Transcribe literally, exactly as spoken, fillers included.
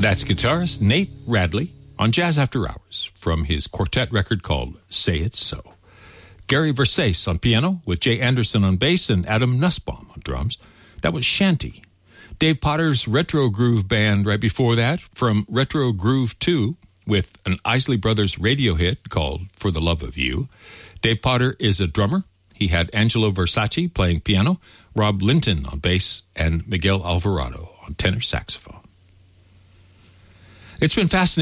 That's guitarist Nate Radley on Jazz After Hours from his quartet record called Say It So. Gary Versace on piano with Jay Anderson on bass and Adam Nussbaum on drums. That was Shanty. Dave Potter's Retro Groove Band right before that from Retro Groove two with an Isley Brothers radio hit called For the Love of You. Dave Potter is a drummer. He had Angelo Versace playing piano, Rob Linton on bass, and Miguel Alvarado on tenor saxophone. It's been fascinating.